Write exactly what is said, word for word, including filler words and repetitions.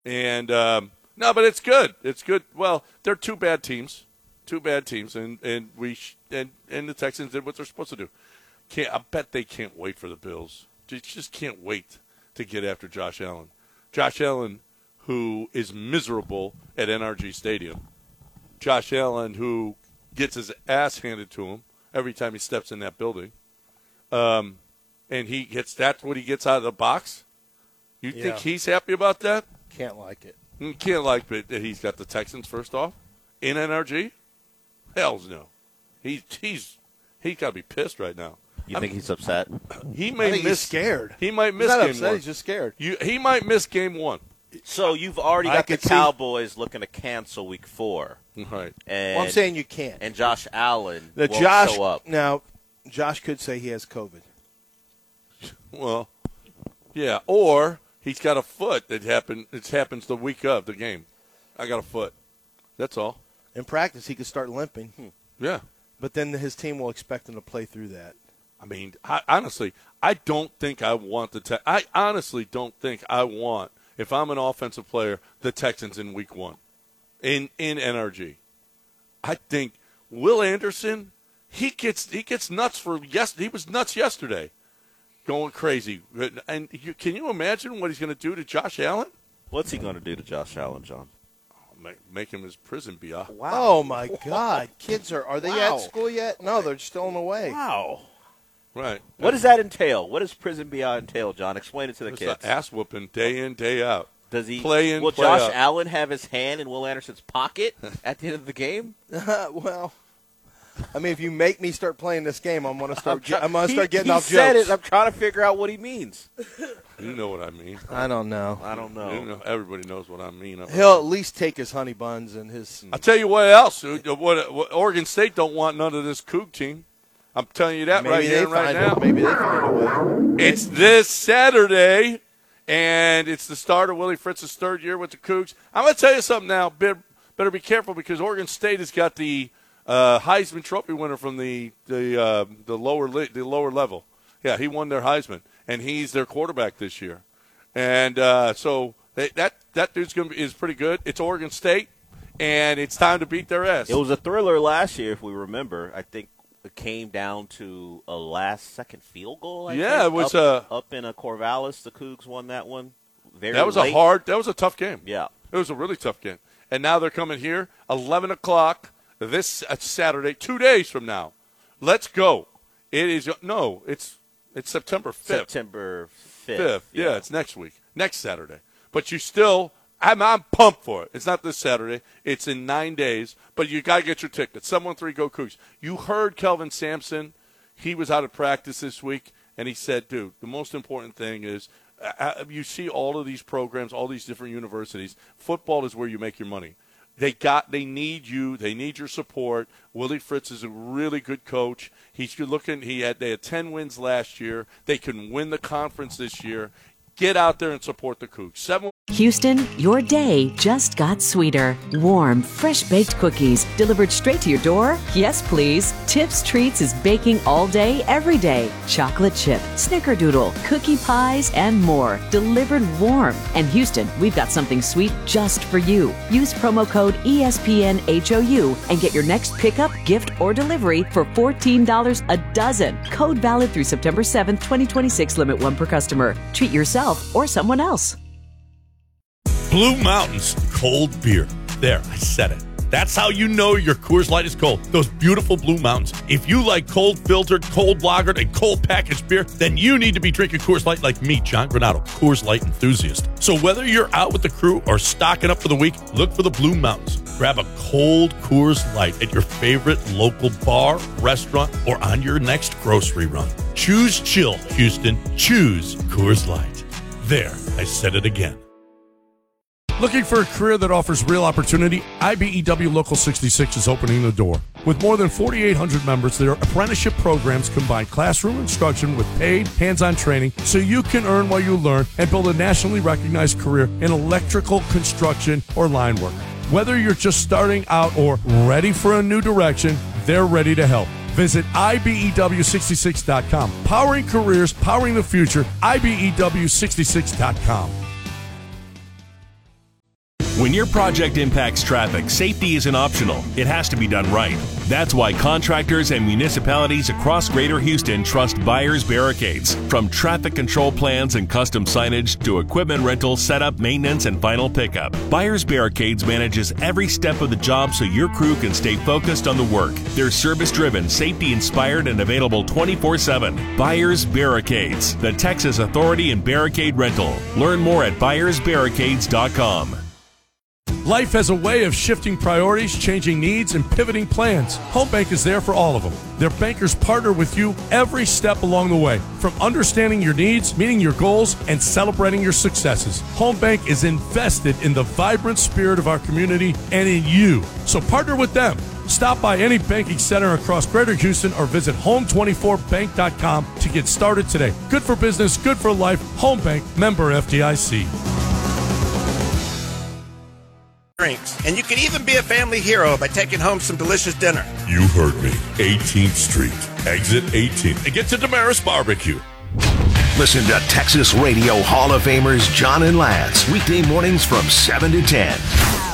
And um, no, but it's good. It's good. Well, they're two bad teams, two bad teams, and and we sh- and and the Texans did what they're supposed to do. Can't I bet they can't wait for the Bills. Just just can't wait to get after Josh Allen. Josh Allen, who is miserable at N R G Stadium. Josh Allen, who gets his ass handed to him every time he steps in that building. Um, and he gets that's what he gets out of the box. You Yeah. think he's happy about that? Can't like it. You can't like that he's got the Texans first off in N R G. Hell's no. He's he's he's got to be pissed right now. You I'm, think he's upset? He may I think miss. he's scared. He might miss He's not game upset. one. He's just scared. You, he might miss game one. So you've already I got the could see- Cowboys looking to cancel Week Four, Right. and Well, I'm saying you can't. and Josh Allen The won't Josh show up. now, Josh could say he has COVID. Well, yeah. Or he's got a foot that happened. It happens the week of the game. I got a foot. That's all. In practice, he could start limping, Hmm. Yeah. but then his team will expect him to play through that. I mean, I, honestly, I don't think I want the te- I honestly don't think I want, if I'm an offensive player, the Texans in week one in, in N R G. I think Will Anderson, he gets he gets nuts for yes he was nuts yesterday. Going crazy. And you, can you imagine what he's going to do to Josh Allen? What's he going to do to Josh Allen, John? Make, make him his prison B I. Oh my God! Kids are are they Wow. at school yet? No, they're still on the way. Wow. Right. What does that entail? What does prison B I entail, John? Explain it to the It's kids. an ass whooping day in, day out. Does he play in, Will play Josh out. Allen have his hand in Will Anderson's pocket at the end of the game? well, I mean, if you make me start playing this game, I'm gonna start. try- I'm gonna he- start getting he off said jokes. It. I'm trying to figure out what he means. You know what I mean. I don't know. I don't know. You know, everybody knows what I mean. He'll at least take his honey buns and his. I'll tell you what else. What, what Oregon State don't want none of this Coug team. I'm telling you that maybe right they here and right find now. it. Maybe they find a way. It's this Saturday, and it's the start of Willie Fritz's third year with the Cougs. I'm going to tell you something now. Better, better be careful because Oregon State has got the uh, Heisman Trophy winner from the the uh, the lower li- the lower level. Yeah, he won their Heisman, and he's their quarterback this year. And uh, so they, that that dude's going to be is pretty good. It's Oregon State, and it's time to beat their ass. It was a thriller last year, if we remember. I think it came down to a last-second field goal. I Yeah, think, it was up, a- up in a Corvallis. The Cougs won that one. Very that was late. a hard. That was a tough game. Yeah. It was a really tough game. And now they're coming here, eleven o'clock this uh, Saturday, two days from now. Let's go. It is no, it's it's September fifth. September fifth. Fifth. Yeah. it's next week, next Saturday. But you still, I'm I'm pumped for it. It's not this Saturday. It's in nine days. But you got to get your tickets. seven one three Go Cougs. You heard Kelvin Sampson. He was out of practice this week, and he said, dude, the most important thing is uh, you see all of these programs, all these different universities. Football is where you make your money. They got. They need you. They need your support. Willie Fritz is a really good coach. He's good looking. He had they had ten wins last year. They can win the conference this year. Get out there and support the Cougs. Seven. Houston, your day just got sweeter. Warm, fresh-baked cookies delivered straight to your door? Yes, please. Tips Treats is baking all day, every day. Chocolate chip, snickerdoodle, cookie pies, and more. Delivered warm. And Houston, we've got something sweet just for you. Use promo code E S P N H O U and get your next pickup, gift, or delivery for fourteen dollars a dozen. Code valid through September seventh, twenty twenty-six. Limit one per customer. Treat yourself or someone else. Blue Mountains cold beer. There, I said it. That's how you know your Coors Light is cold. Those beautiful Blue Mountains. If you like cold filtered, cold lagered, and cold packaged beer, then you need to be drinking Coors Light like me, John Granado, Coors Light enthusiast. So whether you're out with the crew or stocking up for the week, look for the Blue Mountains. Grab a cold Coors Light at your favorite local bar, restaurant, or on your next grocery run. Choose chill, Houston. Choose Coors Light. There, I said it again. Looking for a career that offers real opportunity? I B E W Local sixty-six is opening the door. With more than forty-eight hundred members, their apprenticeship programs combine classroom instruction with paid, hands-on training so you can earn while you learn and build a nationally recognized career in electrical, construction, or line work. Whether you're just starting out or ready for a new direction, they're ready to help. Visit I B E W sixty-six dot com. Powering careers, powering the future, I B E W sixty-six dot com. When your project impacts traffic, safety isn't optional. It has to be done right. That's why contractors and municipalities across Greater Houston trust Byers Barricades. From traffic control plans and custom signage to equipment rental, setup, maintenance, and final pickup, Byers Barricades manages every step of the job so your crew can stay focused on the work. They're service-driven, safety-inspired, and available twenty-four seven. Byers Barricades, the Texas authority in barricade rental. Learn more at byers barricades dot com. Life has a way of shifting priorities, changing needs, and pivoting plans. Home Bank is there for all of them. Their bankers partner with you every step along the way, from understanding your needs, meeting your goals, and celebrating your successes. Home Bank is invested in the vibrant spirit of our community and in you. So partner with them. Stop by any banking center across Greater Houston or visit home twenty-four bank dot com to get started today. Good for business, good for life. Home Bank, member F D I C. Drinks. And you can even be a family hero by taking home some delicious dinner. You heard me. eighteenth Street, exit eighteenth. And get to Damaris Barbecue. Listen to Texas Radio Hall of Famers John and Lance weekday mornings from seven to ten.